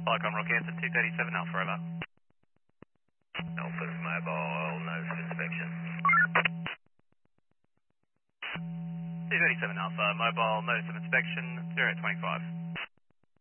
Falcon Rocky Answer 237 Alpha, over. Alpha's mobile, notice of inspection. 237 Alpha, mobile, notice of inspection, 0825.